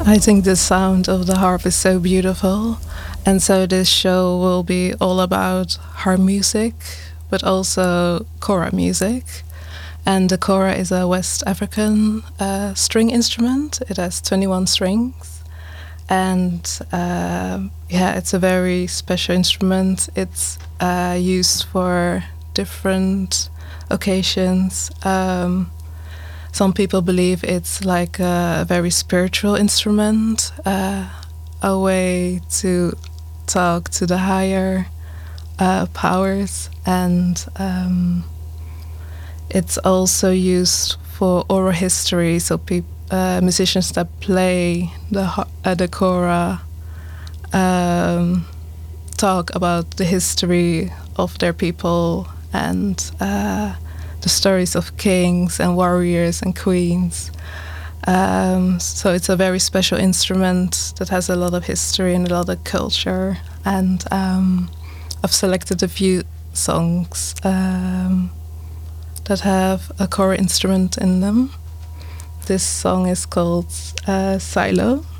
I think the sound of the harp is so beautiful. And so this show will be all about harp music, but also kora music. And the kora is a West African string instrument. It has 21 strings. And yeah, it's a very special instrument. It's used for different occasions. Some people believe it's like a very spiritual instrument, a way to talk to the higher powers, and it's also used for oral history. So musicians that play the kora talk about the history of their people and the stories of kings and warriors and queens. So it's a very special instrument that has a lot of history and a lot of culture. And I've selected a few songs that have a kora instrument in them. This song is called Silo.